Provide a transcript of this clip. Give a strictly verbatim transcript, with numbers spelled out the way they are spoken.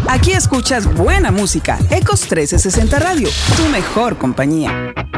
Aquí escuchas buena música. Ecos trece sesenta Radio, tu mejor compañía.